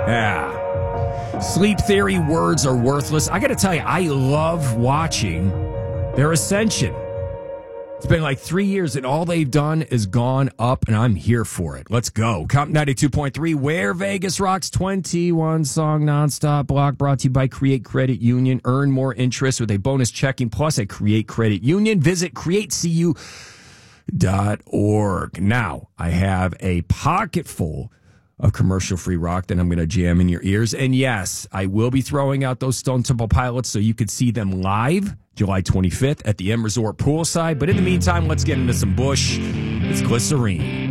Yeah. Sleep Theory, Words Are Worthless. I got to tell you, I love watching their ascension. It's been like 3 years, and all they've done is gone up, and I'm here for it. Let's go. Comp 92.3, where Vegas rocks. 21-song nonstop block brought to you by Create Credit Union. Earn more interest with a bonus checking plus at Create Credit Union. Visit createcu.org. Now, I have a pocket full of commercial-free rock that I'm going to jam in your ears. And yes, I will be throwing out those Stone Temple Pilots so you could see them live July 25th at the M Resort poolside. But in the meantime, let's get into some Bush. It's Glycerine.